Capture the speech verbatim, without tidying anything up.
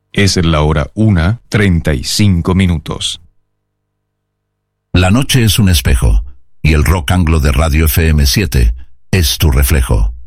Es la hora una, treinta y cinco minutos. La noche es un espejo, y el rock anglo de Radio F M siete es tu reflejo.